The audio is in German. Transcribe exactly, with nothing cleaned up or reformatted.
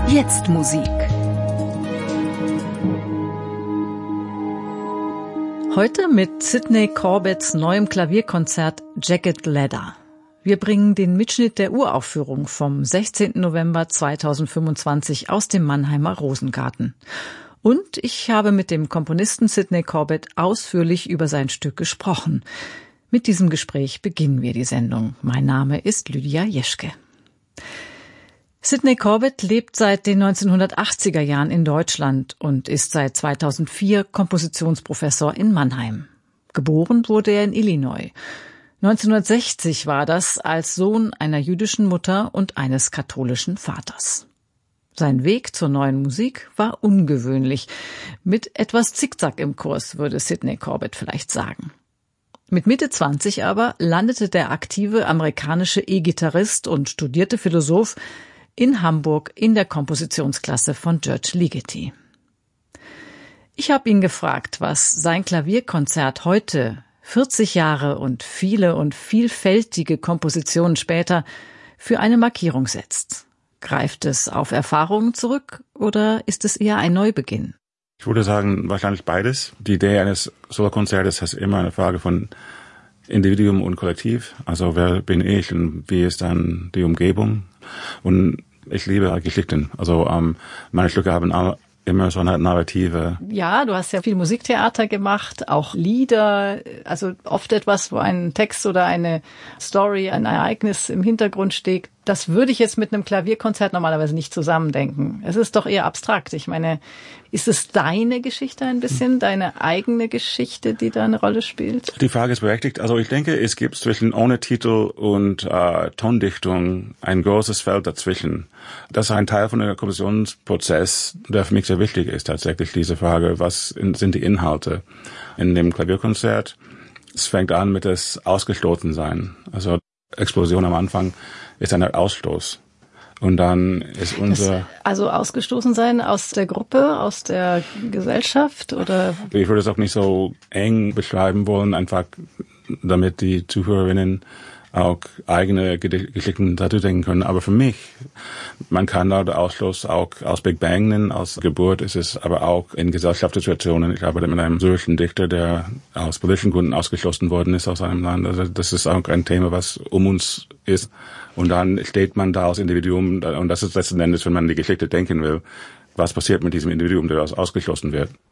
Jetzt Musik. Heute mit Sidney Corbetts neuem Klavierkonzert Jagged Ladder. Wir bringen den Mitschnitt der Uraufführung vom sechzehnten November zweitausendfünfundzwanzig aus dem Mannheimer Rosengarten. Und ich habe mit dem Komponisten Sidney Corbett ausführlich über sein Stück gesprochen. Mit diesem Gespräch beginnen wir die Sendung. Mein Name ist Lydia Jeschke. Sidney Corbett lebt seit den neunzehnhundertachtziger Jahren in Deutschland und ist seit zweitausendvier Kompositionsprofessor in Mannheim. Geboren wurde er in Illinois. neunzehnhundertsechzig war das als Sohn einer jüdischen Mutter und eines katholischen Vaters. Sein Weg zur neuen Musik war ungewöhnlich. Mit etwas Zickzack im Kurs, würde Sidney Corbett vielleicht sagen. Mit Mitte zwanzig aber landete der aktive amerikanische E-Gitarrist und studierte Philosoph in Hamburg in der Kompositionsklasse von George Ligeti. Ich habe ihn gefragt, was sein Klavierkonzert heute, vierzig Jahre und viele und vielfältige Kompositionen später, für eine Markierung setzt. Greift es auf Erfahrungen zurück oder ist es eher ein Neubeginn? Ich würde sagen, wahrscheinlich beides. Die Idee eines Solokonzertes ist immer eine Frage von Individuum und Kollektiv. Also wer bin ich und wie ist dann die Umgebung? Und ich liebe Geschichten. Also ähm, meine Stücke haben alle immer so eine Narrative. Ja, du hast ja viel Musiktheater gemacht, auch Lieder, also oft etwas, wo ein Text oder eine Story, ein Ereignis im Hintergrund steht. Das würde ich jetzt mit einem Klavierkonzert normalerweise nicht zusammendenken. Es ist doch eher abstrakt. Ich meine, ist es deine Geschichte ein bisschen, deine eigene Geschichte, die da eine Rolle spielt? Die Frage ist berechtigt. Also ich denke, es gibt zwischen ohne Titel und äh, Tondichtung ein großes Feld dazwischen. Das ist ein Teil von der Kompositionsprozess, der für mich sehr wichtig ist, tatsächlich diese Frage, was sind die Inhalte in dem Klavierkonzert? Es fängt an mit das Ausgestoßensein. Also Explosion am Anfang ist ein Ausstoß. Und dann ist unser... Das, also ausgestoßen sein aus der Gruppe, aus der Gesellschaft oder? Ich würde es auch nicht so eng beschreiben wollen, einfach damit die Zuhörerinnen auch eigene Geschichten dazu denken können. Aber für mich, man kann da den Ausschluss auch aus Big Bang nennen, aus Geburt ist es aber auch in Gesellschaftssituationen. Ich arbeite mit einem syrischen Dichter, der aus politischen Gründen ausgeschlossen worden ist aus einem Land. Also das ist auch ein Thema, was um uns ist. Und dann steht man da als Individuum, und das ist letzten Endes, wenn man die Geschichte denken will, was passiert mit diesem Individuum, der ausgeschlossen wird.